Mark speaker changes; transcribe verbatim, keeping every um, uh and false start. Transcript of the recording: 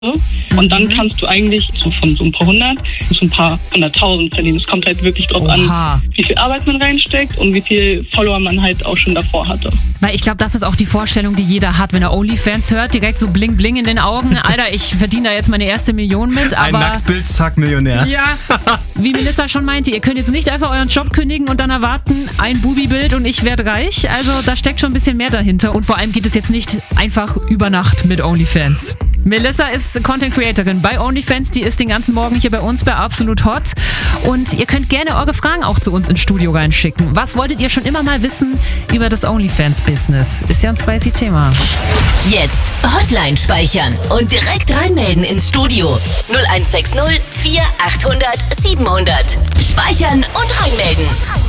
Speaker 1: Und dann kannst du eigentlich so von so ein paar hundert zu ein paar hunderttausend verdienen. Es kommt halt wirklich drauf
Speaker 2: Oha.
Speaker 1: an, wie viel Arbeit man reinsteckt und wie viel Follower man halt auch schon davor hatte.
Speaker 2: Weil ich glaube, das ist auch die Vorstellung, die jeder hat, wenn er OnlyFans hört. Direkt so bling bling in den Augen. Alter, ich verdiene da jetzt meine erste Million mit. Aber
Speaker 3: Ein Nacktbild, zack, Millionär.
Speaker 2: ja, wie Melissa schon meinte, ihr könnt jetzt nicht einfach euren Job kündigen und dann erwarten, ein Bubi-Bild und ich werde reich. Also da steckt schon ein bisschen mehr dahinter. Und vor allem geht es jetzt nicht einfach über Nacht mit OnlyFans. Melissa ist Content Creatorin bei OnlyFans, die ist den ganzen Morgen hier bei uns bei Absolut Hot und ihr könnt gerne eure Fragen auch zu uns ins Studio reinschicken. Was wolltet ihr schon immer mal wissen über das OnlyFans-Business? Ist ja ein spicy Thema.
Speaker 4: Jetzt Hotline speichern und direkt reinmelden ins Studio. null eins sechs null vier achthundert siebenhundert. Speichern und reinmelden.